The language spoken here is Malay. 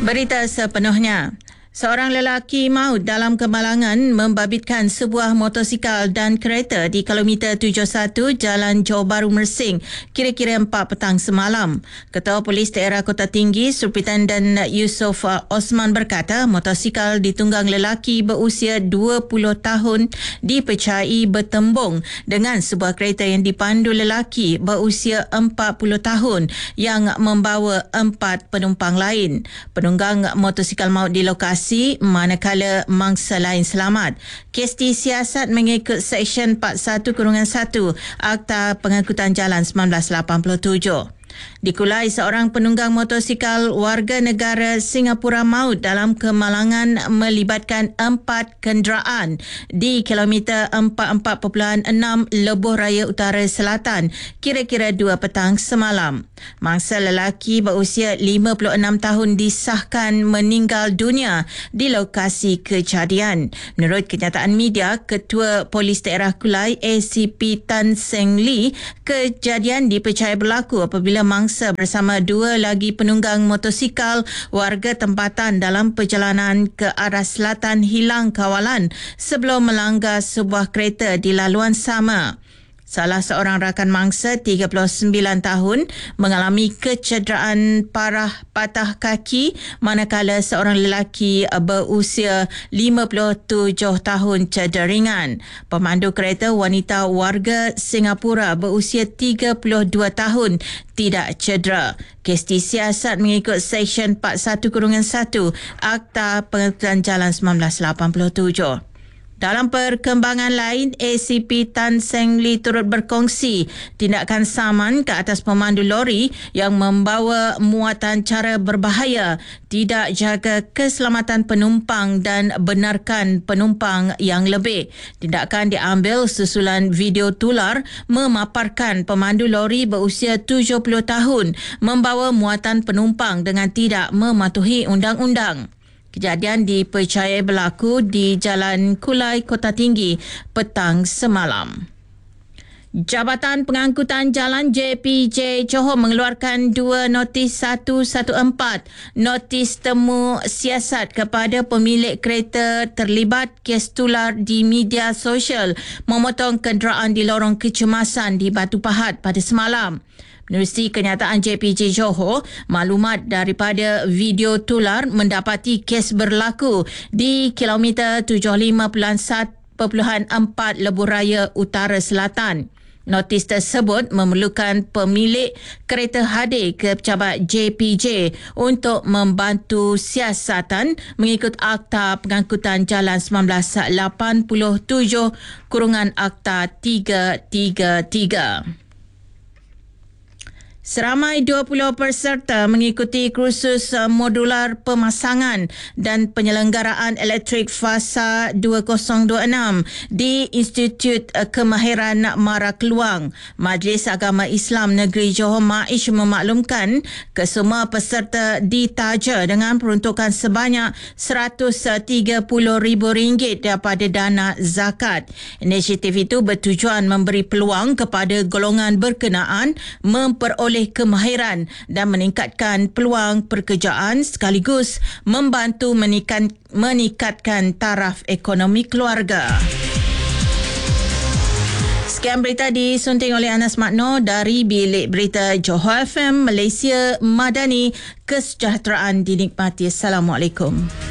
Berita sepenuhnya. Seorang lelaki maut dalam kemalangan membabitkan sebuah motosikal dan kereta di kilometer 71 Jalan Johor Bahru Mersing kira-kira 4 petang semalam. Ketua Polis Daerah Kota Tinggi, Superintendent Yusof Osman berkata motosikal ditunggang lelaki berusia 20 tahun dipercayai bertembung dengan sebuah kereta yang dipandu lelaki berusia 40 tahun yang membawa 4 penumpang lain. Penunggang motosikal maut di lokasi manakala mangsa lain selamat. Kes disiasat mengikut Seksyen 41-1 Akta Pengangkutan Jalan 1987. Dikulai seorang penunggang motosikal warga negara Singapura maut dalam kemalangan melibatkan 4 kenderaan di kilometer 44.6 Lebuh Raya Utara Selatan kira-kira 2 petang semalam. Mangsa lelaki berusia 56 tahun disahkan meninggal dunia di lokasi kejadian. Menurut kenyataan media, Ketua Polis Daerah Kulai ACP Tan Seng Lee, kejadian dipercayai berlaku apabila mangsa bersama 2 lagi penunggang motosikal warga tempatan dalam perjalanan ke arah selatan hilang kawalan sebelum melanggar sebuah kereta di laluan sama. Salah seorang rakan mangsa 39 tahun mengalami kecederaan parah patah kaki manakala seorang lelaki berusia 57 tahun cedera ringan. Pemandu kereta wanita warga Singapura berusia 32 tahun tidak cedera. Kes disiasat mengikut Seksyen 41-1 Akta Pengangkutan Jalan 1987. Dalam perkembangan lain, ACP Tan Seng Lee turut berkongsi tindakan saman ke atas pemandu lori yang membawa muatan cara berbahaya, tidak jaga keselamatan penumpang dan benarkan penumpang yang lebih. Tindakan diambil susulan video tular memaparkan pemandu lori berusia 70 tahun membawa muatan penumpang dengan tidak mematuhi undang-undang. Kejadian dipercayai berlaku di Jalan Kulai Kota Tinggi petang semalam. Jabatan Pengangkutan Jalan JPJ Johor mengeluarkan 2 notis 114, notis temu siasat kepada pemilik kereta terlibat kes tular di media sosial memotong kenderaan di lorong kecemasan di Batu Pahat pada semalam. Menerusi kenyataan JPJ Johor, maklumat daripada video tular mendapati kes berlaku di kilometer 75.4 Lebuh Raya Utara Selatan. Notis tersebut memerlukan pemilik kereta hadir ke pejabat JPJ untuk membantu siasatan mengikut Akta Pengangkutan Jalan 1987 Akta 333. Seramai 20 peserta mengikuti kursus modular pemasangan dan penyelenggaraan elektrik fasa 2026 di Institut Kemahiran Mara Keluang. Majlis Agama Islam Negeri Johor MAIS memaklumkan kesemua peserta ditaja dengan peruntukan sebanyak RM130,000 daripada dana zakat. Inisiatif itu bertujuan memberi peluang kepada golongan berkenaan memperoleh kemahiran dan meningkatkan peluang pekerjaan sekaligus membantu meningkatkan taraf ekonomi keluarga. Sekian berita disunting oleh Anas Makno dari Bilik Berita Johor FM Malaysia Madani. Kesejahteraan dinikmati. Assalamualaikum.